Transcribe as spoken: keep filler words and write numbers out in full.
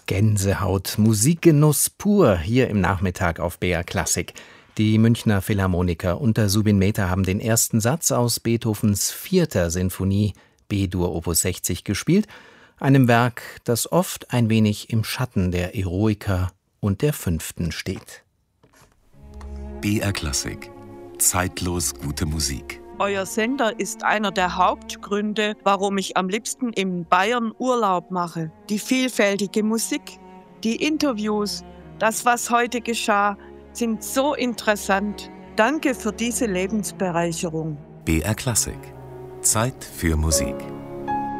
Gänsehaut, Musikgenuss pur hier im Nachmittag auf B R Klassik. Die Münchner Philharmoniker unter Subin Mehta haben den ersten Satz aus Beethovens vierter Sinfonie B-Dur Opus sechzig gespielt, einem Werk, das oft ein wenig im Schatten der Eroica und der Fünften steht. B R Klassik. Zeitlos gute Musik. Euer Sender ist einer der Hauptgründe, warum ich am liebsten in Bayern Urlaub mache. Die vielfältige Musik, die Interviews, das, was heute geschah, sind so interessant. Danke für diese Lebensbereicherung. B R Klassik. Zeit für Musik.